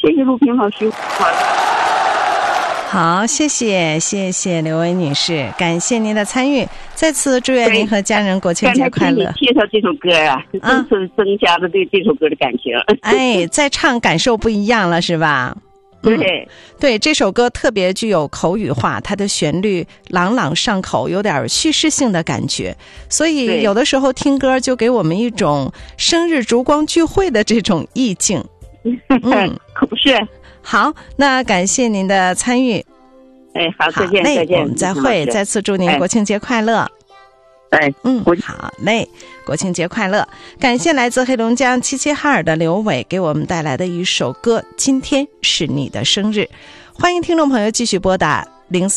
谢谢陆平老师。 好，谢谢刘薇女士，感谢您的参与，再次祝愿您和家人国庆节快乐。 刚才听你介绍这首歌啊，真是增加了对这首歌的感情。 哎，再唱感受不一样了，是吧？对，这首歌特别具有口语化，它的旋律朗朗上口，有点叙事性的感觉，所以有的时候听歌就给我们一种生日烛光聚会的这种意境。 可不是。 好，那感谢您的参与。 哎，好，再见，再见， 我们再会，再次祝您国庆节快乐。好嘞，国庆节快乐！感谢来自黑龙江齐齐哈尔的刘伟给我们带来的一首歌，今天是你的生日。欢迎听众朋友继续拨打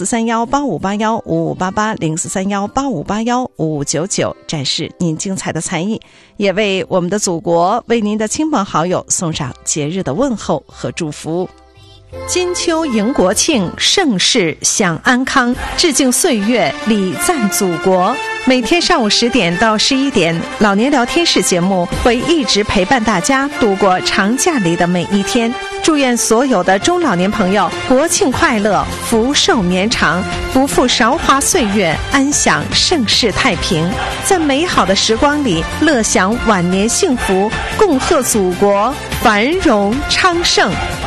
043185815588，043185815599，展示您精彩的才艺，也为我们的祖国，为您的亲朋好友送上节日的问候和祝福。金秋迎国庆，盛世享安康，致敬岁月，礼赞祖国。每天上午10点到11点，老年聊天室节目会一直陪伴大家度过长假里的每一天。祝愿所有的中老年朋友国庆快乐，福寿绵长，不负韶华岁月，安享盛世太平。在美好的时光里，乐享晚年幸福，共贺祖国繁荣昌盛。